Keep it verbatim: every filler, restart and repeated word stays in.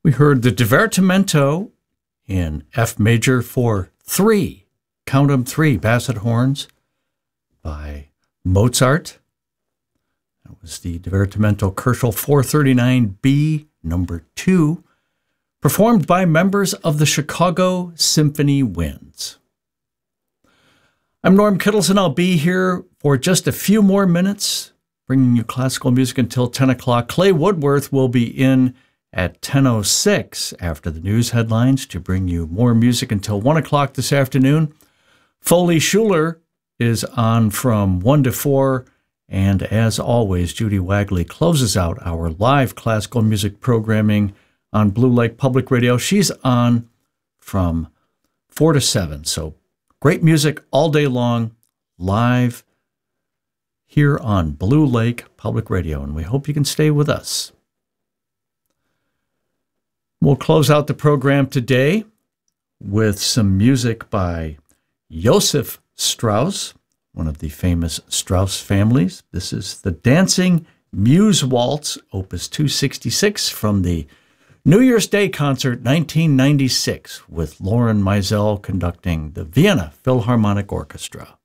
We heard the Divertimento in F major for three, count 'em three, basset horns by Mozart. That was the Divertimento Koelschel four thirty-nine B, number two, performed by members of the Chicago Symphony Winds. I'm Norm Kittleson. I'll be here for just a few more minutes, bringing you classical music until ten o'clock. Clay Woodworth will be in at ten oh six after the news headlines to bring you more music until one o'clock this afternoon. Foley Schuler is on from one to four, and as always, Judy Wagley closes out our live classical music programming on Blue Lake Public Radio. She's on from four to seven, so great music all day long, live here on Blue Lake Public Radio, and we hope you can stay with us. We'll close out the program today with some music by Joseph Strauss, one of the famous Strauss families. This is the Dancing Muse Waltz, Opus two sixty-six, from the New Year's Day concert nineteen ninety-six, with Loren Meisel conducting the Vienna Philharmonic Orchestra.